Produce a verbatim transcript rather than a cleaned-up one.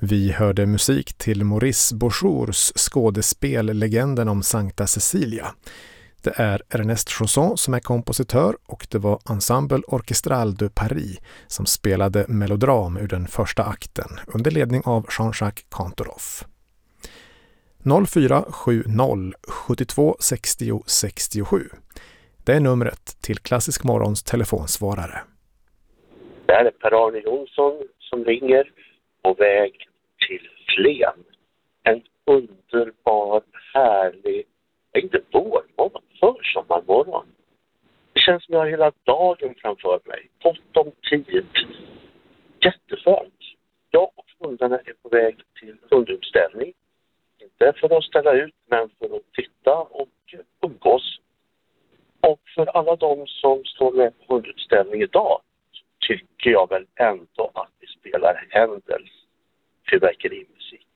Vi hörde musik till Maurice Beaujours skådespel Legenden om Sankta Cecilia. Det är Ernest Chausson som är kompositör och det var Ensemble Orchestral de Paris som spelade melodram ur den första akten under ledning av Jean-Jacques Cantoroff. noll fyra sju noll sju två sex noll sex sju. Det är numret till Klassisk Morgons telefonsvarare. Det är Per-Arne Jonsson som ringer på väg till Flen. En underbar, härlig, inte vårmorgon, försommarmorgon. Det känns som jag har hela dagen framför mig. Bortom tid. Jätteskönt. Jag och hundarna är på väg till hundutställning. Inte för att ställa ut, men för att titta och umgås. Och för alla de som står med på hundutställning idag tycker jag väl ändå att vi spelar Händels fyrverkerimusik.